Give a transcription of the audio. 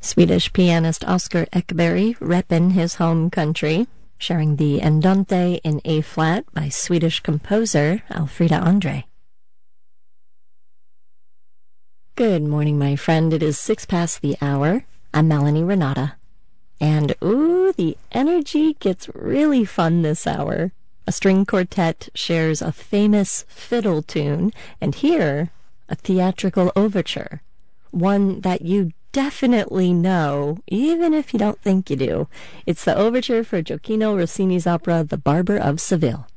Swedish pianist Oscar Ekberg reppin' his home country, sharing the Andante in A-flat by Swedish composer Alfreda Andre. Good morning, my friend. It is 6 past the hour. I'm Melanie Renata. And the energy gets really fun this hour. A string quartet shares a famous fiddle tune, and here, a theatrical overture. One that you definitely know, even if you don't think you do. It's the overture for Gioacchino Rossini's opera The Barber of Seville.